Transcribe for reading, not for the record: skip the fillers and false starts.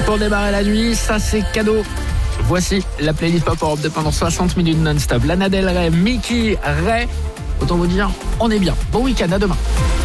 pour démarrer la nuit, ça c'est cadeau. Voici la playlist Pop Europe de pendant 60 minutes non-stop. Lana Del Rey, Mickey, Ray. Autant vous dire, on est bien. Bon week-end, à demain.